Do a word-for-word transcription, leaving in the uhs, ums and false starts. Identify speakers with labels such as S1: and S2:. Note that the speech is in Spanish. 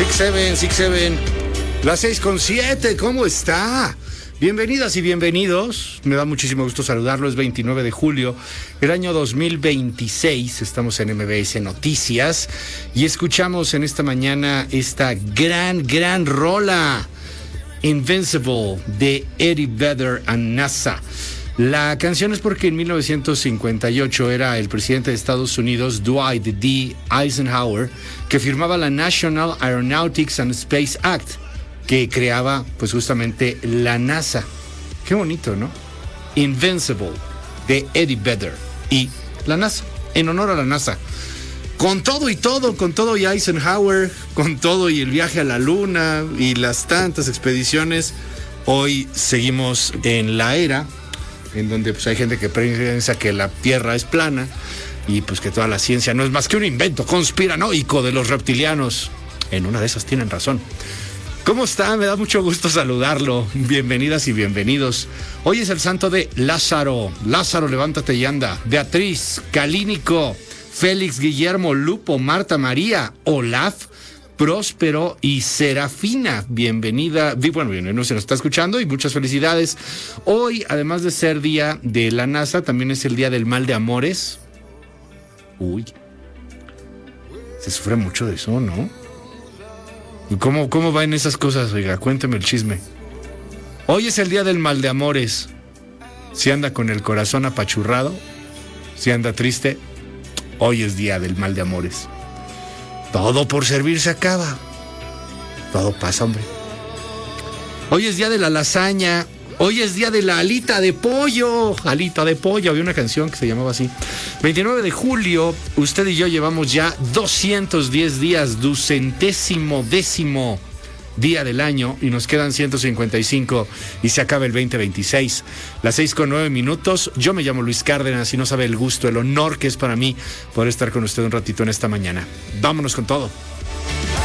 S1: seis siete, seis siete, las seis con siete, ¿cómo está? Bienvenidas y bienvenidos, me da muchísimo gusto saludarlo, es veintinueve de julio, el año dos mil veintiséis, estamos en M B S Noticias y escuchamos en esta mañana esta gran, gran rola, Invincible, de Eddie Vedder and NASA. La canción es porque en mil novecientos cincuenta y ocho era el presidente de Estados Unidos, Dwight D. Eisenhower, que firmaba la National Aeronautics and Space Act, que creaba pues justamente la NASA. Qué bonito, ¿no? Invincible, de Eddie Vedder y la NASA, en honor a la NASA. Con todo y todo, con todo y Eisenhower, con todo y el viaje a la Luna y las tantas expediciones, hoy seguimos en la era en donde pues hay gente que piensa que la Tierra es plana y pues que toda la ciencia no es más que un invento conspiranoico de los reptilianos. En una de esas tienen razón. ¿Cómo está? Me da mucho gusto saludarlo. Bienvenidas y bienvenidos. Hoy es el santo de Lázaro. Lázaro, levántate y anda. Beatriz, Calínico, Félix, Guillermo, Lupo, Marta, María, Olaf, Próspero y Serafina. Bienvenida. Bueno, bienvenido, se nos está escuchando y muchas felicidades. Hoy, además de ser día de la NASA, también es el día del mal de amores. Uy. Se sufre mucho de eso, ¿no? ¿Cómo, cómo van esas cosas? Oiga, cuénteme el chisme. Hoy es el día del mal de amores. Si anda con el corazón apachurrado, si anda triste, hoy es día del mal de amores. Todo por servir se acaba. Todo pasa, hombre. Hoy es día de la lasaña. Hoy es día de la alita de pollo. Alita de pollo. Había una canción que se llamaba así. veintinueve de julio, usted y yo llevamos ya doscientos diez días, ducentésimo décimo día del año, y nos quedan ciento cincuenta y cinco y se acaba el veinte veintiséis. Las seis con nueve minutos. Yo me llamo Luis Cárdenas y no sabe el gusto, el honor que es para mí poder estar con usted un ratito en esta mañana. Vámonos con todo.